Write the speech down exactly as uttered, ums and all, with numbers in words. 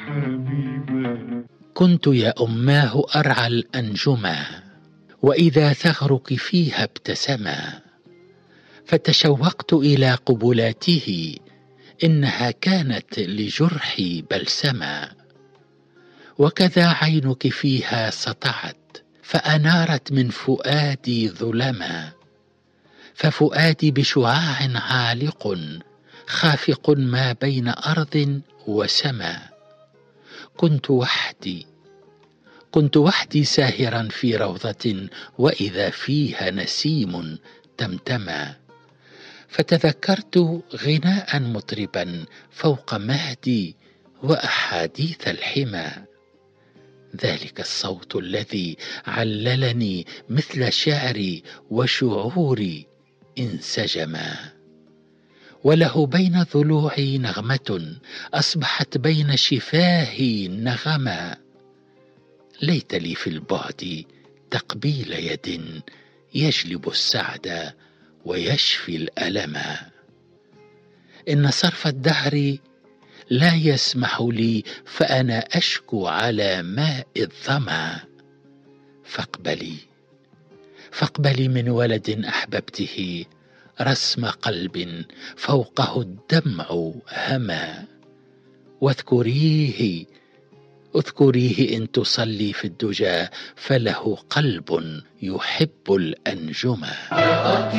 حبيبة. كنت يا أماه أرعى الأنجما، وإذا ثغرك فيها ابتسما، فتشوقت إلى قبلاته، إنها كانت لجرحي بلسما. وكذا عينك فيها سطعت، فأنارت من فؤادي ظلما، ففؤادي بشعاع عالق خافق ما بين أرض وسما. كنت وحدي كنت وحدي ساهرا في روضة، وإذا فيها نسيم تمتما، فتذكرت غناء مطربا فوق مهدي وأحاديث الحمى، ذلك الصوت الذي عللني مثل شعري وشعوري انسجما. وله بين ضلوعي نغمة أصبحت بين شفاهي نغما، ليت لي في البعد تقبيل يد يجلب السعد ويشفي الألما. إن صرف الدهر لا يسمح لي، فأنا أشكو على ماء الظما. فاقبلي فاقبلي من ولد أحببته رسم قلب فوقه الدمع هما، واذكريه اذكريه إن تصلي في الدجى، فله قلب يحب الأنجما.